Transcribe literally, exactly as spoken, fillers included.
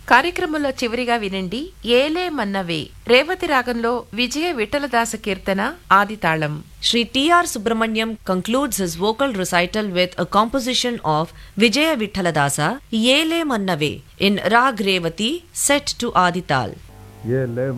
కార్యక్రమంలో చివరిగా వినండి ఏలే మన్నవే రేవతి రాగంలో విజయ విఠలదాస కీర్తన ఆదితాళం. Shri T R Subramaniam concludes his vocal recital with a composition of Vijaya Vittaladasa, Yele Mannave, in Rag Revati, set to Adital. Yele